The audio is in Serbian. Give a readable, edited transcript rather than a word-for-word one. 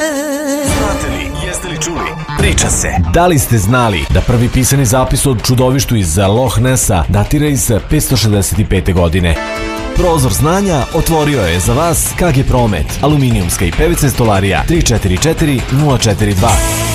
Znate li, jeste li čuli? Priča se. Da li ste znali da prvi pisani zapis o čudovištu iz Loch Nessa datira iz 565. godine? Prozor znanja otvorio je za vas KG Promet, aluminijumska i PVC stolarija 344 042.